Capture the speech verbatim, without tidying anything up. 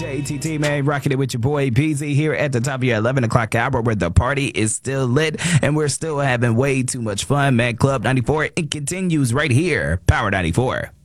A T T, man, rocking it with your boy B Z here at the top of your eleven o'clock hour where the party is still lit and we're still having way too much fun, man. Club ninety-four, it continues right here. Power ninety-four.